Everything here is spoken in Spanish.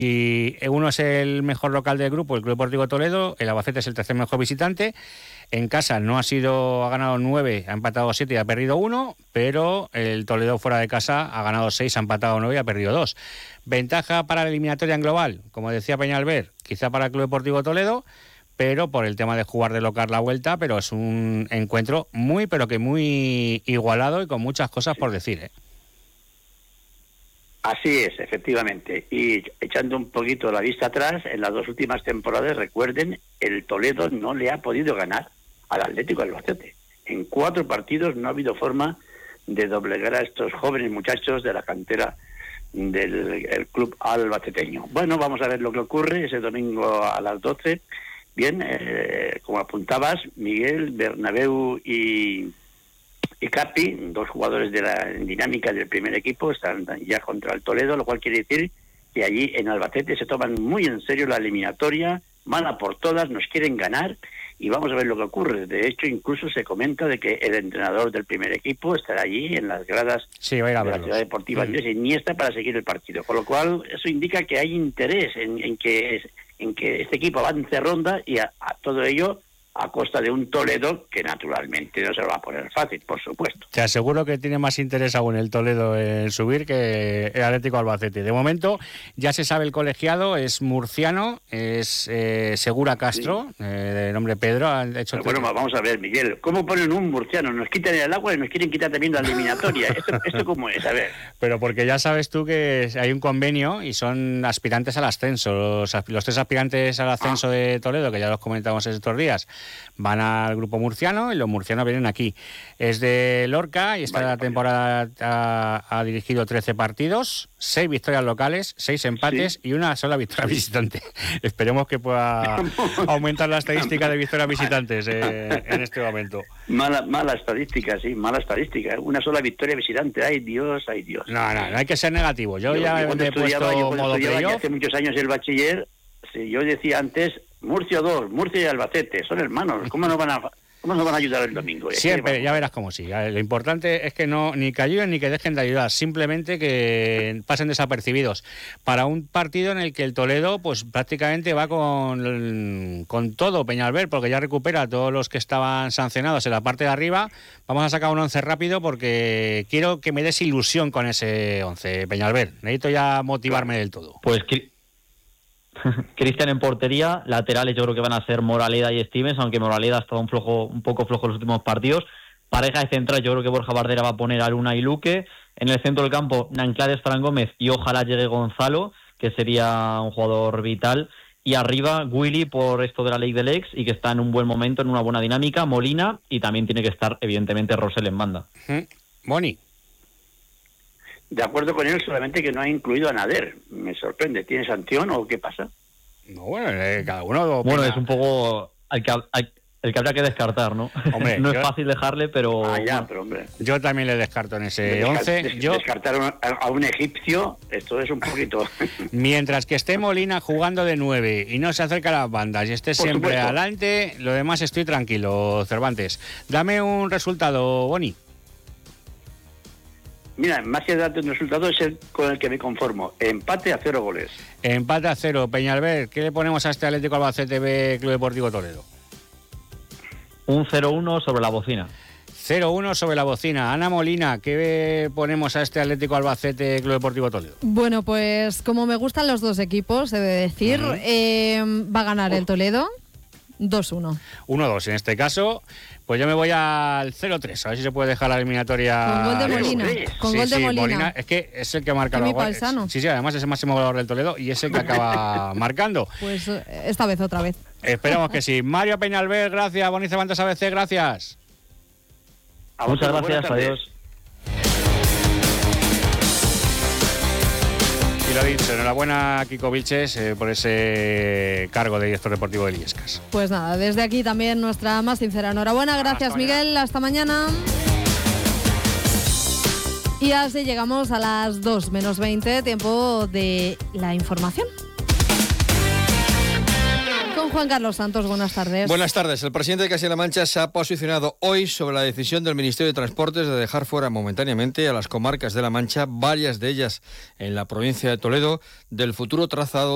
Y uno es el mejor local del grupo, el Club Deportivo Toledo, el Albacete es el tercer mejor visitante. En casa ha ganado 9, ha empatado 7 y ha perdido 1, pero el Toledo fuera de casa ha ganado 6, ha empatado 9 y ha perdido 2. Ventaja para la eliminatoria en global, como decía Peñalver, quizá para el Club Deportivo Toledo, pero por el tema de jugar de local la vuelta, pero es un encuentro muy, pero que muy igualado y con muchas cosas por decir, ¿eh? Así es, efectivamente. Y echando un poquito la vista atrás, en las 2 últimas temporadas, recuerden, el Toledo no le ha podido ganar al Atlético Albacete. En 4 partidos no ha habido forma de doblegar a estos jóvenes muchachos de la cantera del club albaceteño. Bueno, vamos a ver lo que ocurre ese domingo a las 12. Bien, como apuntabas, Miguel, Bernabéu y Capi, 2 jugadores de la dinámica del primer equipo, están ya contra el Toledo, lo cual quiere decir que allí en Albacete se toman muy en serio la eliminatoria, van a por todas, nos quieren ganar y vamos a ver lo que ocurre. De hecho, incluso se comenta de que el entrenador del primer equipo estará allí en las gradas de la Ciudad Deportiva Andrés Iniesta para seguir el partido, con lo cual eso indica que hay interés en que este equipo avance ronda y a todo ello a costa de un Toledo que naturalmente no se lo va a poner fácil, por supuesto. Te aseguro que tiene más interés aún el Toledo en subir que el Atlético Albacete. De momento ya se sabe el colegiado, es murciano, es Segura Castro, sí. De nombre Pedro. Bueno, vamos a ver, Miguel, ¿cómo ponen un murciano? Nos quitan el agua y nos quieren quitar también la eliminatoria. ¿Esto cómo es? A ver. Pero porque ya sabes tú que hay un convenio y son aspirantes al ascenso. Los 3 aspirantes al ascenso de Toledo, que ya los comentamos estos días, van al grupo murciano y los murcianos vienen aquí. Es de Lorca y esta temporada ha dirigido 13 partidos, 6 victorias locales, 6 empates y una sola victoria visitante. Esperemos que pueda aumentar la estadística de victorias visitantes en este momento. Mala estadística, sí, mala estadística. Una sola victoria visitante, ay Dios. No hay que ser negativo. Yo ya me he puesto modo playoff. Hace muchos años el bachiller, sí, yo decía antes Murcia 2, Murcia y Albacete, son hermanos, ¿cómo nos van a ayudar el domingo? Siempre, ya verás cómo sí. Lo importante es que no ni que ayuden ni que dejen de ayudar, simplemente que pasen desapercibidos. Para un partido en el que el Toledo pues prácticamente va con todo Peñalver, porque ya recupera a todos los que estaban sancionados en la parte de arriba. Vamos a sacar un 11 rápido porque quiero que me des ilusión con ese 11, Peñalver. Necesito ya motivarme del todo. Pues Cristian en portería, laterales yo creo que van a ser Moraleda y Stevens, aunque Moraleda ha estado un poco flojo en los últimos partidos. Pareja de central, yo creo que Borja Bardera va a poner a Luna y Luque. En el centro del campo, Nanclades, Fran Gómez y ojalá llegue Gonzalo, que sería un jugador vital. Y arriba, Willy por esto de la ley del ex y que está en un buen momento, en una buena dinámica, Molina, y también tiene que estar evidentemente Rosell en banda. Boni. De acuerdo con él, solamente que no ha incluido a Nader. Me sorprende. ¿Tiene sanción o qué pasa? No, bueno, cada uno... Bueno, es un poco el que habrá que descartar, ¿no? Hombre, no es fácil dejarle, pero... pero hombre. Yo también le descarto en ese 11. Descartar a un egipcio, esto es un poquito... Mientras que esté Molina jugando de 9 y no se acerca a las bandas y esté siempre adelante, lo demás estoy tranquilo, Cervantes. Dame un resultado, Boni. Mira, más que darte un resultado es el con el que me conformo. Empate a 0 goles. Empate a 0. Peñalver, ¿qué le ponemos a este Atlético Albacete B Club Deportivo Toledo? Un 0-1 sobre la bocina. 0-1 sobre la bocina. Ana Molina, ¿qué ponemos a este Atlético Albacete Club Deportivo Toledo? Bueno, pues como me gustan los dos equipos, he de decir, va a ganar el Toledo 2-1. 1-2 en este caso. Pues yo me voy al 0-3, a ver si se puede dejar la eliminatoria. Con gol de Molina. Con gol de Molina. Es que es el que marca los goles. Sí, además es el máximo goleador del Toledo y es el que acaba marcando. Pues esta vez, otra vez. Esperamos que sí. Mario Peñalver, gracias. Boni Cervantes ABC, gracias. Muchas gracias, adiós. Y lo dicho, enhorabuena a Kiko Vilches por ese cargo de director deportivo de Illescas. Pues nada, desde aquí también nuestra más sincera enhorabuena. Gracias, Miguel. Hasta mañana. Y así llegamos a las 2 menos 20, tiempo de la información. Con Juan Carlos Santos, buenas tardes. Buenas tardes. El presidente de Castilla-La Mancha se ha posicionado hoy sobre la decisión del Ministerio de Transportes de dejar fuera momentáneamente a las comarcas de La Mancha, varias de ellas en la provincia de Toledo, del futuro trazado